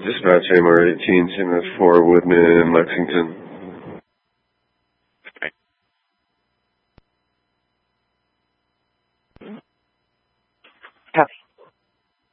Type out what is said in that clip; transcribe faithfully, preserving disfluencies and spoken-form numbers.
Dispatch A M R eighteen, same as four Woodman, Lexington.